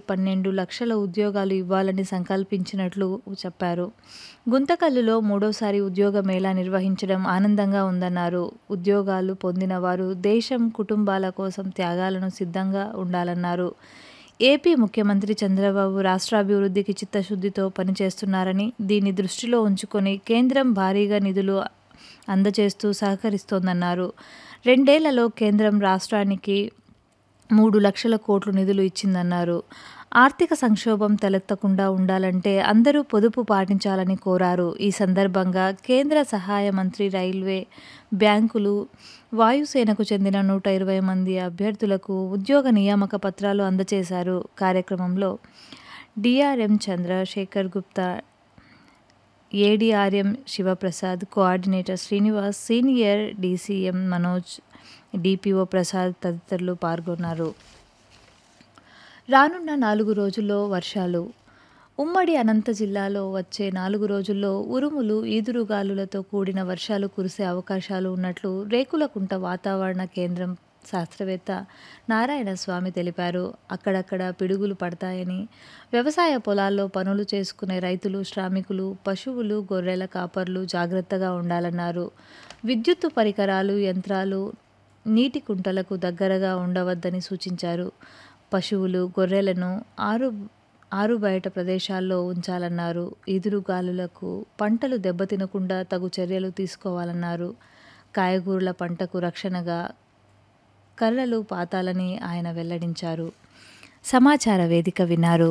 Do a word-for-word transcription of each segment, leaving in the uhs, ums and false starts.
పన్నెండు లక్షల ఉద్యోగాలు ఇవ్వాలని సంకల్పించినట్లు చెప్పారు. గుంతకల్లులో మూడోసారి ఉద్యోగ మేళా నిర్వహించడం ఆనందంగా ఉందన్నారు. ఉద్యోగాలు పొందిన వారు దేశం, కుటుంబాల కోసం త్యాగాలను సిద్ధంగా ఉండాలన్నారు. ఏపీ ముఖ్యమంత్రి చంద్రబాబు రాష్ట్రాభివృద్ధికి చిత్తశుద్ధితో పనిచేస్తున్నారని, దీన్ని దృష్టిలో ఉంచుకొని కేంద్రం భారీగా నిధులు అందజేస్తూ సహకరిస్తోందన్నారు. రెండేళ్లలో కేంద్రం రాష్ట్రానికి మూడు లక్షల కోట్లు నిధులు ఇచ్చిందన్నారు. ఆర్థిక సంక్షోభం తలెత్తకుండా ఉండాలంటే అందరూ పొదుపు పాటించాలని కోరారు. ఈ సందర్భంగా కేంద్ర సహాయ మంత్రి రైల్వే, బ్యాంకులు, వాయుసేనకు చెందిన నూట ఇరవై మంది అభ్యర్థులకు ఉద్యోగ నియామక పత్రాలు అందజేశారు. కార్యక్రమంలో DRM Chandrasekhar Gupta, ADRM Sivaprasad, coordinator Srinivas, senior DCM Manoj, DPO Prasad తదితరులు పాల్గొన్నారు. రానున్న నాలుగు రోజుల్లో వర్షాలు. ఉమ్మడి అనంత జిల్లాలో వచ్చే నాలుగు రోజుల్లో ఉరుములు, ఈదురుగాలులతో కూడిన వర్షాలు కురిసే అవకాశాలు ఉన్నట్లు రేకులకుంట వాతావరణ కేంద్రం శాస్త్రవేత్త నారాయణ స్వామి తెలిపారు. అక్కడక్కడ పిడుగులు పడతాయని, వ్యవసాయ పొలాల్లో పనులు చేసుకునే రైతులు, శ్రామికులు, పశువులు, గొర్రెల కాపర్లు జాగ్రత్తగా ఉండాలన్నారు. విద్యుత్తు పరికరాలు, యంత్రాలు నీటి కుంటలకు దగ్గరగా ఉండవద్దని సూచించారు. పశువులు, గొర్రెలను ఆరు ఆరు బయట ప్రదేశాల్లో ఉంచాలన్నారు. ఈదురుగాలులకు పంటలు దెబ్బతినకుండా తగు చర్యలు తీసుకోవాలన్నారు. కాయగూరల పంటకు రక్షణగా కర్రలు పాతాలని ఆయన వెల్లడించారు. సమాచార వేదిక విన్నారు.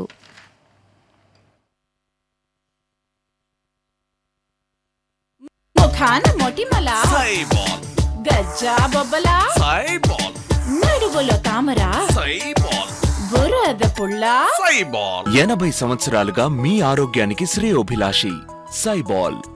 ముఖాన మొటిమల సైబాల్, గజ్జా బొబ్బల సైబాల్, నడువులో తామర సైబాల్, బురద పుల్ల సైబాల్. ఎనభై సంవత్సరాలుగా మీ ఆరోగ్యానికి శ్రేయోభిలాషి సైబాల్.